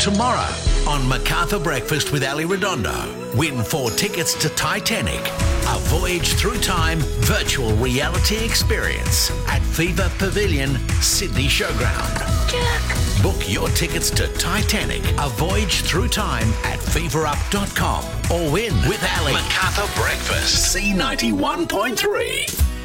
tomorrow on MacArthur Breakfast with Ali Redondo. Win 4 tickets to Titanic, a voyage through time virtual reality experience at Fever Pavilion, Sydney Showground. Jack. Book your tickets to Titanic, a voyage through time at feverup.com or win with Ali. MacArthur Breakfast, C91.3.